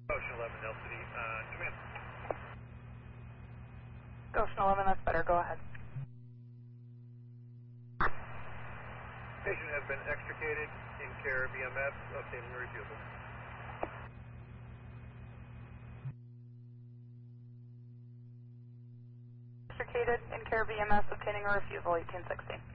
Ocean 11, LCD, come in. Ocean 11, that's better. Go ahead. Patient has been extricated in care of EMS, obtaining a refusal. Extricated in care of EMS, obtaining a refusal, 1860.